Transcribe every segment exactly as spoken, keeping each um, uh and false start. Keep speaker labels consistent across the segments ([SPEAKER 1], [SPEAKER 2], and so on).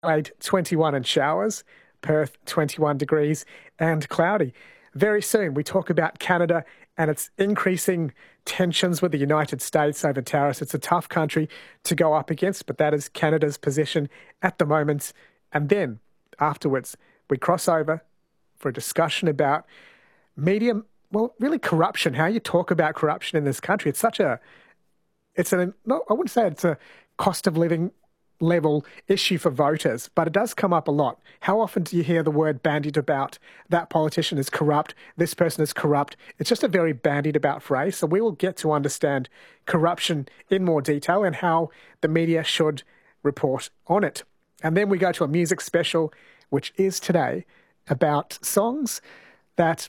[SPEAKER 1] Adelaide twenty-one and showers, Perth twenty-one degrees and cloudy. Very soon we talk about Canada and its increasing tensions with the United States over tariffs. It's a tough country to go up against, but that is Canada's position at the moment. And then afterwards we cross over for a discussion about media, well, really corruption, how you talk about corruption in this country. It's such a, it's an, no, I wouldn't say it's a cost of living level issue for voters, but it does come up a lot. How often do you hear the word bandied about? That politician is corrupt, this person is corrupt. It's just a very bandied about phrase. So we will get to understand corruption in more detail and how the media should report on it. And then we go to a music special, which is today about songs that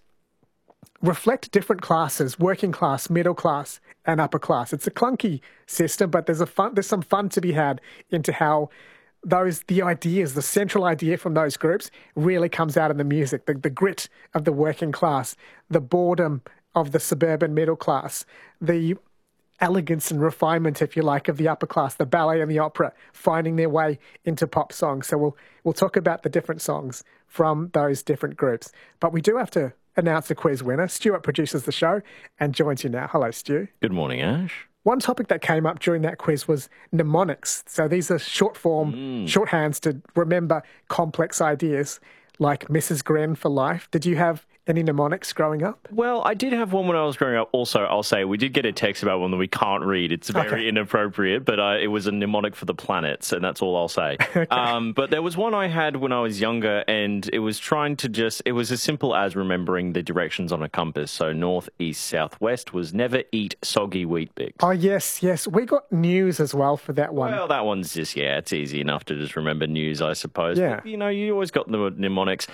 [SPEAKER 1] reflect different classes: working class, middle class, and upper class. It's a clunky system, but there's a fun, there's some fun to be had into how those, the ideas, the central idea from those groups really comes out in the music. The, the grit of the working class, the boredom of the suburban middle class, the elegance and refinement, if you like, of the upper class, the ballet and the opera finding their way into pop songs. So we'll we'll talk about the different songs from those different groups. But we do have to announce a quiz winner. Stuart produces the show and joins you now. Hello, Stu.
[SPEAKER 2] Good morning, Ash.
[SPEAKER 1] One topic that came up during that quiz was mnemonics. So these are short form, mm. shorthands to remember complex ideas like Missus Gren for life. Did you have any mnemonics growing up?
[SPEAKER 2] Well, I did have one when I was growing up. Also, I'll say we did get a text about one that we can't read. It's very okay. inappropriate, but uh, it was a mnemonic for the planets, and that's all I'll say. okay. um, but there was one I had when I was younger, and it was trying to just, it was as simple as remembering the directions on a compass. So north, east, south, west was never eat soggy wheat bix.
[SPEAKER 1] Oh, yes, yes. We got news as well for that one.
[SPEAKER 2] Well, that one's just, yeah, it's easy enough to just remember news, I suppose.
[SPEAKER 1] Yeah.
[SPEAKER 2] But, you know, you always got the mnemonics.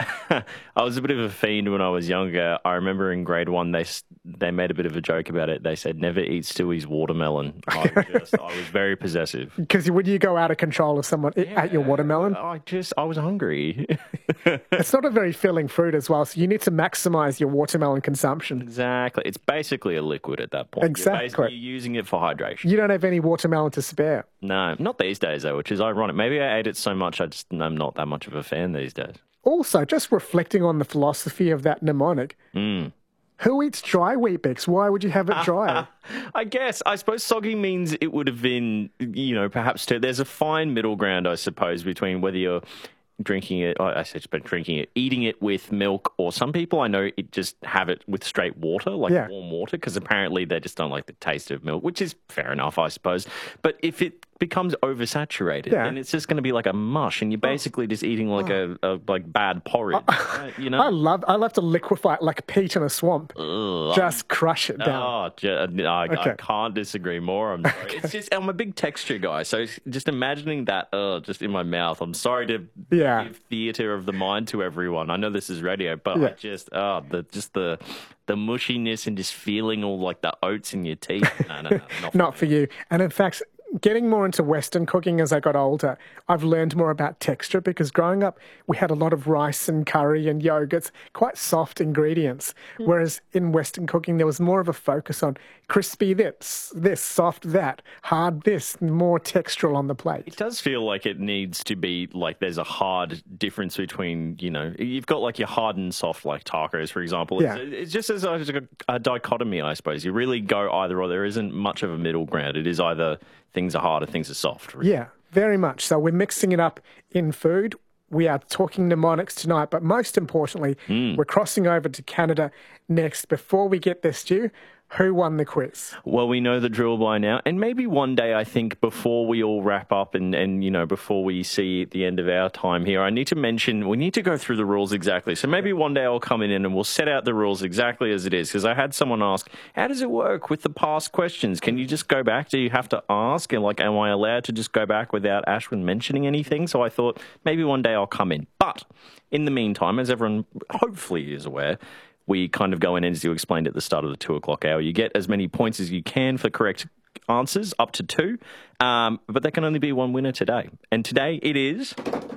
[SPEAKER 2] I was a bit of a fiend when I was younger. I remember in grade one, they they made a bit of a joke about it. They said, never eat Stewie's watermelon. I, just, I was very possessive.
[SPEAKER 1] Because when you go out of control of someone
[SPEAKER 2] yeah,
[SPEAKER 1] ate your watermelon?
[SPEAKER 2] I just, I was hungry.
[SPEAKER 1] It's not a very filling fruit as well, so you need to maximize your watermelon consumption.
[SPEAKER 2] Exactly. It's basically a liquid at that point.
[SPEAKER 1] Exactly.
[SPEAKER 2] You're basically using it for hydration.
[SPEAKER 1] You don't have any watermelon to spare.
[SPEAKER 2] No, not these days, though, which is ironic. Maybe I ate it so much, I just, I'm not that much of a fan these days.
[SPEAKER 1] Also, just reflecting on the philosophy of that mnemonic,
[SPEAKER 2] mm.
[SPEAKER 1] who eats dry wheat bix? Why would you have it dry?
[SPEAKER 2] I guess. I suppose soggy means it would have been, you know, perhaps to, there's a fine middle ground, I suppose, between whether you're drinking it, I said, but drinking it, eating it with milk, or some people I know it just have it with straight water, like yeah. warm water, because apparently they just don't like the taste of milk, which is fair enough, I suppose. But if it becomes oversaturated, yeah. then it's just going to be like a mush, and you're basically just eating like oh. a, a like bad porridge. Uh, you know,
[SPEAKER 1] I love I love to liquefy it like peat in a swamp.
[SPEAKER 2] Ugh,
[SPEAKER 1] just crush it down.
[SPEAKER 2] Oh, just, I, okay. I can't disagree more. I'm sorry.
[SPEAKER 1] Okay.
[SPEAKER 2] It's just I'm a big texture guy, so just imagining that, uh, just in my mouth. I'm sorry to
[SPEAKER 1] yeah.
[SPEAKER 2] give theatre of the mind to everyone. I know this is radio, but yeah. I just oh the just the. The mushiness and just feeling all like the oats in your teeth. No, no, no, not,
[SPEAKER 1] not for you. And in fact, getting more into Western cooking as I got older, I've learned more about texture, because growing up, we had a lot of rice and curry and yogurts, quite soft ingredients. Mm. Whereas in Western cooking, there was more of a focus on crispy this, this, soft that, hard this, more textural on the plate.
[SPEAKER 2] It does feel like it needs to be like there's a hard difference between, you know, you've got like your hard and soft, like tacos, for example.
[SPEAKER 1] Yeah.
[SPEAKER 2] It's, it's just as a, a dichotomy, I suppose. You really go either or. There isn't much of a middle ground. It is either things are hard or things are soft. Really.
[SPEAKER 1] Yeah, very much. So we're mixing it up in food. We are talking mnemonics tonight, but most importantly, mm. we're crossing over to Canada next. Before we get there, Stu, who won the quiz?
[SPEAKER 2] Well, we know the drill by now, and maybe one day, I think, before we all wrap up and, and, you know, before we see the end of our time here, I need to mention, we need to go through the rules exactly. So maybe one day I'll come in and we'll set out the rules exactly as it is, because I had someone ask, how does it work with the past questions? Can you just go back? Do you have to ask? And, like, am I allowed to just go back without Ashwin mentioning anything? So I thought maybe one day I'll come in. But in the meantime, as everyone hopefully is aware, we kind of go in, as you explained at the start of the two o'clock hour. You get as many points as you can for correct answers, up to two, um, but there can only be one winner today. And today it is...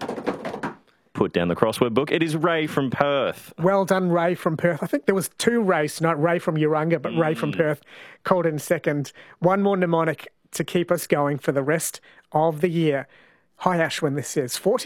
[SPEAKER 2] Put down the crossword book. It is Ray from Perth.
[SPEAKER 1] Well done, Ray from Perth. I think there was two Rays, not Ray from Urunga, but mm. Ray from Perth called in second. One more mnemonic to keep us going for the rest of the year. Hi, Ashwin, this is forty